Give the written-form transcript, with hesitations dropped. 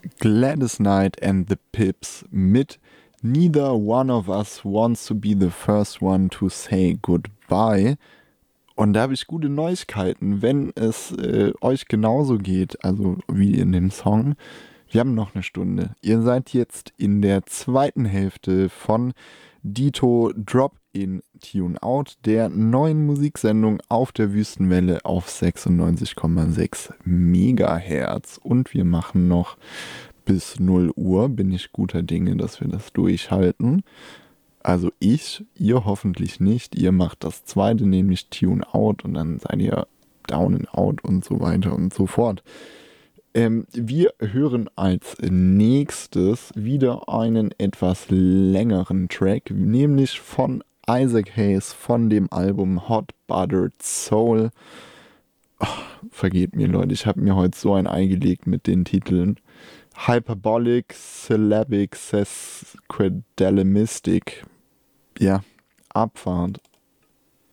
Gladys Knight and the Pips mit Neither One of Us Wants to Be the First One to Say Goodbye. Und da habe ich gute Neuigkeiten, wenn es euch genauso geht, also wie in dem Song. Wir haben noch eine Stunde. Ihr seid jetzt in der zweiten Hälfte von Dito Drop-In Tune Out, der neuen Musiksendung auf der Wüstenwelle auf 96,6 Megahertz. Und wir machen noch bis 0 Uhr, bin ich guter Dinge, dass wir das durchhalten. Also ihr hoffentlich nicht. Ihr macht das zweite, nämlich Tune Out, und dann seid ihr Down and Out und so weiter und so fort. Wir hören als nächstes wieder einen etwas längeren Track, nämlich von Isaac Hayes von dem Album Hot Buttered Soul. Vergebt mir, Leute, ich habe mir heute so ein Ei gelegt mit den Titeln. Hyperbolic, Syllabic, Sesquidalemistic. Ja, Abfahrt.